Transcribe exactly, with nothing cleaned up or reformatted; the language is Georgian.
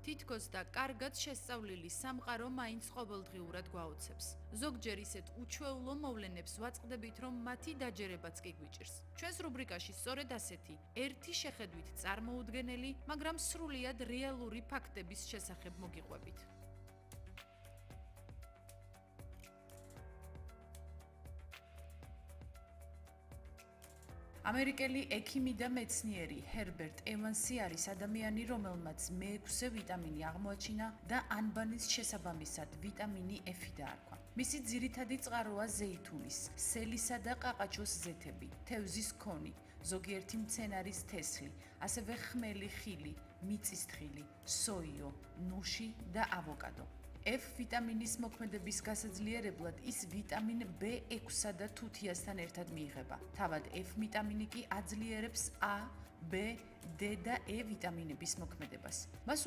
თითქოს და კარგად შესწავლილი სამყარო მაინც ყოველდღიურად გვაოცებს. ზოგჯერ ისეთ უჩვეულო მოვლენებს ვაწყდებით, რომ მათი დაჯერებაც კი გვიჭირს. ჩვენს რუბრიკაში სწორედ ასეთი, ერთი შეხედვით წარმოუდგენელი, მაგრამ სრულიად რეალური ფაქტების შესახებ მოგიყვებით. ამერიკელი ექიმი და მეცნიერი ჰერბერტ ევანსი არის ადამიანი, რომელმაც მეექვსე ვიტამინი აღმოაჩინა და ანბანის შესაბამისად ვიტამინი F-ი დაარქვა. მისი ძირითადი წყაროა ზეითუნის, სელისა და ყაყაჩოს ზეთები, თევზის ქონი, ზოგიერთი მცენარის თესლი, ასევე ხმელი ხილი, მიწისთხილი, სოიო, ნუში და ავოკადო. F ვიტამინის მოქმედების გასაძლიერებლად ის ვიტამინ B ექვსსა და თუთიასთან ერთად მიიღება. თავად F ვიტამინი კი აძლიერებს A, B, D და E ვიტამინების მოქმედებას. მას